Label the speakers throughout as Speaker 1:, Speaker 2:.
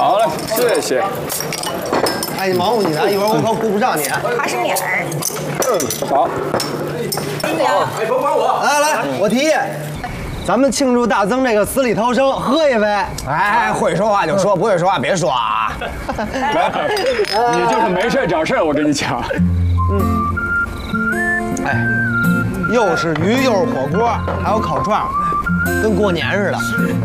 Speaker 1: 好嘞，谢谢。
Speaker 2: 哎，你忙活你的，一会儿我可顾不上你。
Speaker 3: 花生米儿。
Speaker 1: 好。
Speaker 2: 哎，甭管我。来，我提议，咱们庆祝大增这个死里逃生，喝一杯。
Speaker 4: 哎，会说话就说，不会说话别说啊。
Speaker 1: 你就是没事找事，我跟你讲。
Speaker 2: 哎，又是鱼又是火锅，还有烤串，跟过年似的。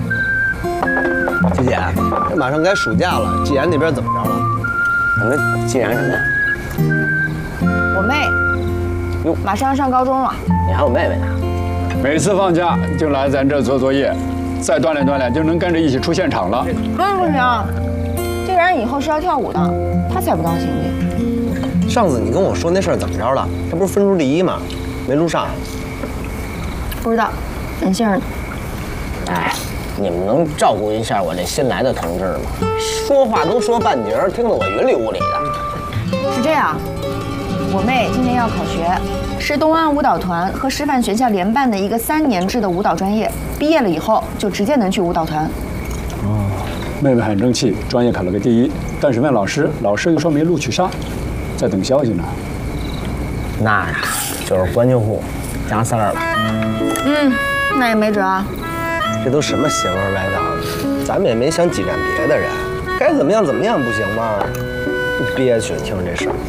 Speaker 2: 姐姐，这马上该暑假了，季然那边怎么着了？
Speaker 4: 什么既然什么呀？
Speaker 3: 我妹，
Speaker 4: 哟，
Speaker 3: 马上要上高中了。
Speaker 4: 你还有妹妹呢？
Speaker 1: 每次放假就来咱这做作业，再锻炼锻炼，就能跟着一起出现场了。
Speaker 3: 不行，既然以后是要跳舞的，她才不当心呢。
Speaker 2: 上次你跟我说那事儿怎么着了？他不是分数第一吗？没录上。
Speaker 3: 不知道，等信儿呢。
Speaker 4: 哎，你们能照顾一下我这新来的同志吗？说话都说半截儿，听得我云里雾里的。
Speaker 3: 是这样，我妹今年要考学，是东安舞蹈团和师范学校联办的一个3年制的舞蹈专业，毕业了以后就直接能去舞蹈团。
Speaker 1: 哦，妹妹很争气，专业考了个第一，但是问老师，老师又说没录取上，在等消息呢。
Speaker 4: 那呀，就是关救户加3了。
Speaker 3: 那也没辙啊。
Speaker 2: 这都什么邪门歪道的？咱们也没想挤占别的人，该怎么样怎么样不行吗？憋屈，听着这事儿。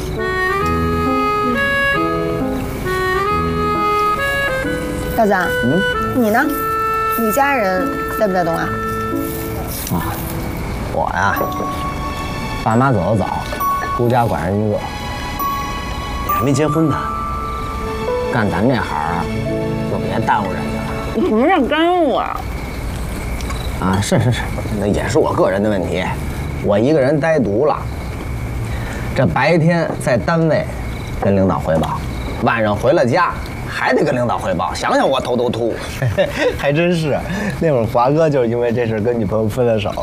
Speaker 3: 大子，你呢？你家人在不在东安？
Speaker 4: 我呀，爸妈走得早，孤家寡人一个。
Speaker 2: 你还没结婚呢？
Speaker 4: 干咱这行啊，就别耽误人家了。
Speaker 3: 你什么叫耽误啊？
Speaker 4: 啊，是，那也是我个人的问题。我一个人呆独了，这白天在单位跟领导汇报，晚上回了家还得跟领导汇报，想想我头都秃。
Speaker 2: 还真是，那会儿华哥就是因为这事跟女朋友分了手。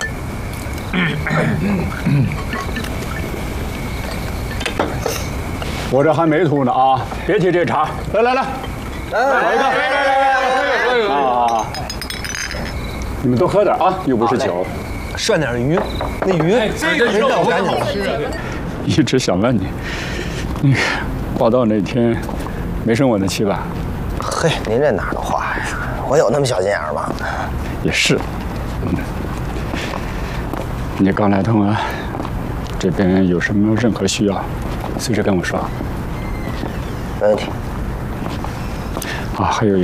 Speaker 1: 我这还没吐呢啊！别提这茬，来，来一个，来啊！你们多喝点啊，又不是酒。
Speaker 2: 涮点鱼，那鱼没钓干净。
Speaker 1: 一直想问你，那个报道那天没生我的气吧？
Speaker 2: 嘿，您这哪儿的话呀？我有那么小心眼吗？
Speaker 1: 也是，你刚来通啊，这边有什么任何需要，随时跟我说。
Speaker 2: 没问题。
Speaker 1: 啊，还有一